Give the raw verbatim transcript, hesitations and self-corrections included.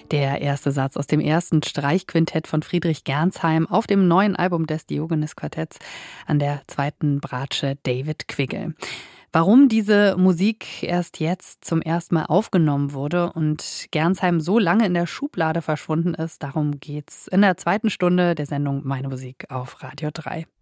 Der erste Satz aus dem ersten Streichquintett von Friedrich Gernsheim auf dem neuen Album des Diogenes-Quartetts, an der zweiten Bratsche David Quiggle. Warum diese Musik erst jetzt zum ersten Mal aufgenommen wurde und Gernsheim so lange in der Schublade verschwunden ist, darum geht's in der zweiten Stunde der Sendung Meine Musik auf Radio drei.